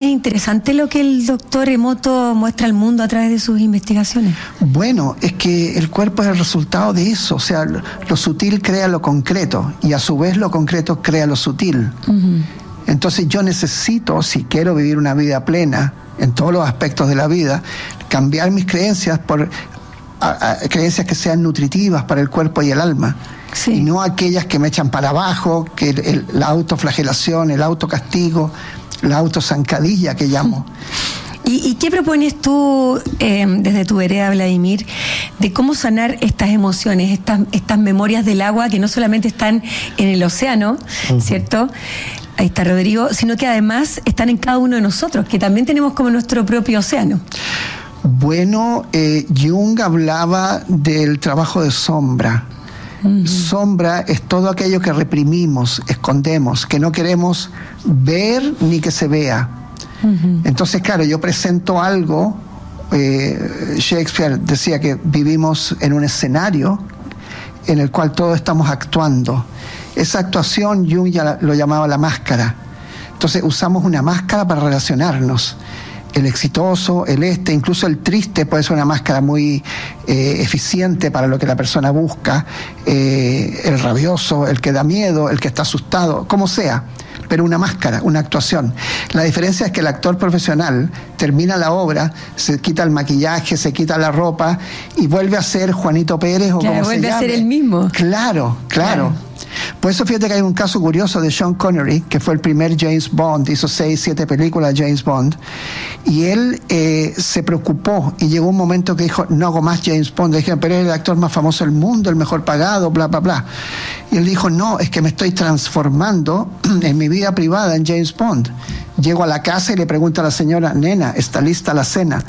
interesante lo que el doctor Emoto muestra al mundo a través de sus investigaciones. Bueno, es que el cuerpo es el resultado de eso, o sea, lo sutil crea lo concreto y a su vez lo concreto crea lo sutil. Uh-huh. Entonces yo necesito, si quiero vivir una vida plena en todos los aspectos de la vida, cambiar mis creencias por creencias que sean nutritivas para el cuerpo y el alma. Sí. Y no aquellas que me echan para abajo, que la autoflagelación, el autocastigo, la autozancadilla que llamo. ¿Y qué propones tú desde tu vereda, Vladimir, de cómo sanar estas emociones, estas memorias del agua que no solamente están en el océano, uh-huh, ¿cierto? Ahí está Rodrigo, sino que además están en cada uno de nosotros, que también tenemos como nuestro propio océano. Bueno, Jung hablaba del trabajo de sombra. Uh-huh. Sombra es todo aquello que reprimimos, escondemos, que no queremos ver ni que se vea. Uh-huh. Entonces, claro, yo presento algo. Shakespeare decía que vivimos en un escenario en el cual todos estamos actuando. Esa actuación Jung ya lo llamaba la máscara. Entonces usamos una máscara para relacionarnos. El exitoso, incluso el triste puede ser una máscara muy eficiente para lo que la persona busca. El rabioso, el que da miedo, el que está asustado, como sea. Pero una máscara, una actuación. La diferencia es que el actor profesional termina la obra, se quita el maquillaje, se quita la ropa y vuelve a ser Juanito Pérez o como se llame. Vuelve a ser el mismo. Claro. Por eso fíjate que hay un caso curioso de Sean Connery, que fue el primer James Bond, hizo 6, 7 películas de James Bond, y él se preocupó y llegó un momento que dijo, no hago más James Bond. Le dijeron, pero es el actor más famoso del mundo, el mejor pagado, bla, bla, bla. Y él dijo, no, es que me estoy transformando en mi vida privada en James Bond. Llego a la casa y le pregunto a la señora, nena, ¿está lista la cena?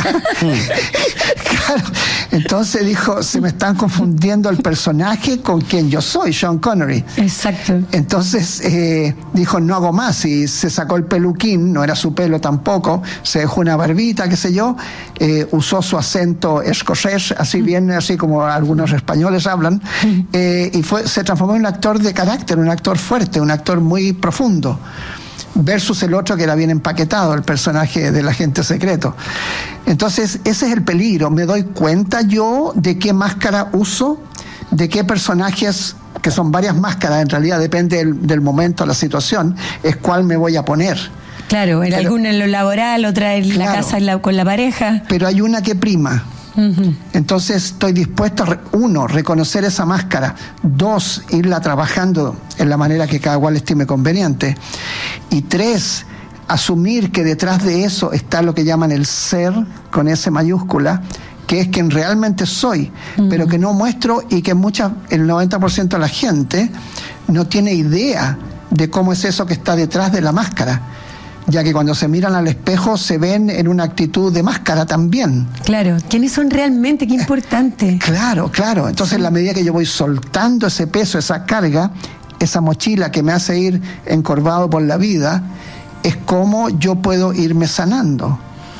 Claro. Entonces dijo, se me están confundiendo el personaje con quien yo soy, Sean Connery. Exacto. Entonces dijo, no hago más, y se sacó el peluquín, no era su pelo tampoco, se dejó una barbita, qué sé yo, usó su acento escocés, así bien, así como algunos españoles hablan, y se transformó en un actor de carácter, un actor fuerte, un actor muy profundo. Versus el otro que era bien empaquetado, el personaje del agente secreto. Entonces, ese es el peligro. Me doy cuenta yo de qué máscara uso, de qué personajes, que son varias máscaras, en realidad depende del momento, la situación, es cuál me voy a poner. Claro, alguna en lo laboral, otra en la casa con la pareja. Pero hay una que prima. Uh-huh. Entonces estoy dispuesto a, 1, reconocer esa máscara, 2, irla trabajando en la manera que cada cual estime conveniente, y 3, asumir que detrás de eso está lo que llaman el ser, con S mayúscula, que es quien realmente soy, uh-huh, pero que no muestro, y que el 90% de la gente no tiene idea de cómo es eso que está detrás de la máscara, ya que cuando se miran al espejo se ven en una actitud de máscara también. Claro, ¿quiénes son realmente? Qué importante. Claro. Entonces, en la medida que yo voy soltando ese peso, esa carga, esa mochila que me hace ir encorvado por la vida, es como yo puedo irme sanando.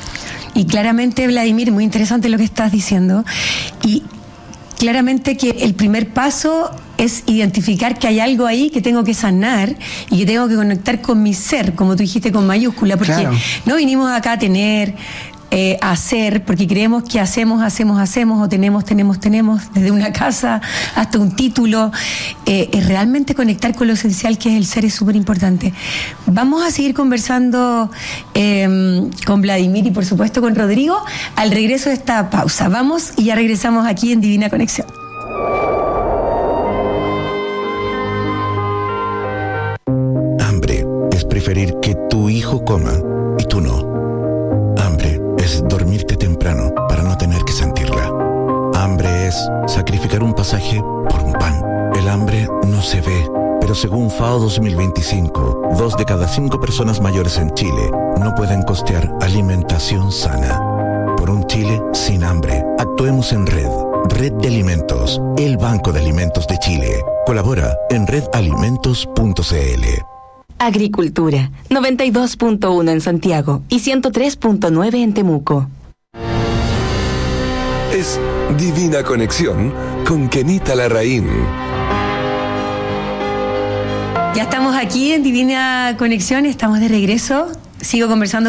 Y claramente, Vladimir, muy interesante lo que estás diciendo, y claramente que el primer paso es identificar que hay algo ahí que tengo que sanar y que tengo que conectar con mi ser, como tú dijiste, con mayúscula, porque claro, no vinimos acá a tener, a hacer, porque creemos que hacemos, o tenemos, desde una casa hasta un título. Realmente conectar con lo esencial que es el ser es súper importante. Vamos a seguir conversando con Vladimir y por supuesto con Rodrigo al regreso de esta pausa. Vamos y ya regresamos aquí en Divina Conexión. Hambre es preferir que tu hijo coma y tú no. Hambre es dormirte temprano para no tener que sentirla. Hambre es sacrificar un pasaje por un pan. El hambre no se ve, pero según FAO 2025, 2 de cada 5 personas mayores en Chile no pueden costear alimentación sana. Por un Chile sin hambre, actuemos en red. Red de Alimentos, el Banco de Alimentos de Chile. Colabora en redalimentos.cl. Agricultura, 92.1 en Santiago y 103.9 en Temuco. Es Divina Conexión con Kenita Larraín. Ya estamos aquí en Divina Conexión, estamos de regreso. Sigo conversando